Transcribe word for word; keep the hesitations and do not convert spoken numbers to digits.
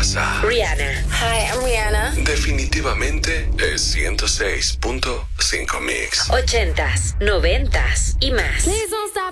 casa. Rihanna. Hi, I'm Rihanna. Definitivamente es ciento seis punto cinco Mix. Ochentas, noventas y más. Please don't stop.